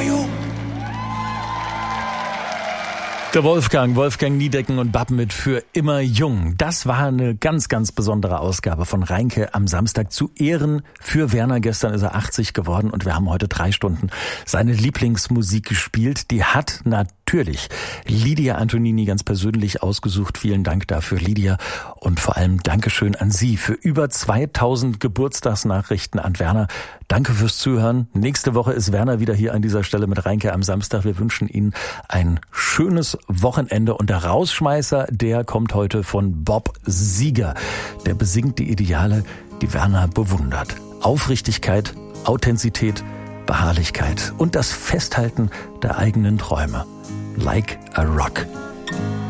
you. Der Wolfgang Niedecken und Bab mit Für immer jung. Das war eine ganz, ganz besondere Ausgabe von Reinke am Samstag zu Ehren für Werner. Gestern ist er 80 geworden und wir haben heute 3 Stunden seine Lieblingsmusik gespielt. Die hat natürlich Lydia Antonini ganz persönlich ausgesucht. Vielen Dank dafür, Lydia. Und vor allem Dankeschön an Sie für über 2000 Geburtstagsnachrichten an Werner. Danke fürs Zuhören. Nächste Woche ist Werner wieder hier an dieser Stelle mit Reinke am Samstag. Wir wünschen Ihnen ein schönes Wochenende. Und der Rausschmeißer, der kommt heute von Bob Seger. Der besingt die Ideale, die Werner bewundert. Aufrichtigkeit, Authentizität, Beharrlichkeit und das Festhalten der eigenen Träume. Like a Rock.